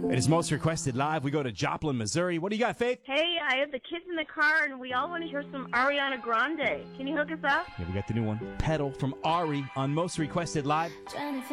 It is Most Requested Live. We go to Joplin, Missouri. What do you got, Faith? Hey, I have the kids in the car, and we all want to hear some Ariana Grande. Can you hook us up? Yeah, we got the new one, Pedal from Ari on Most Requested Live.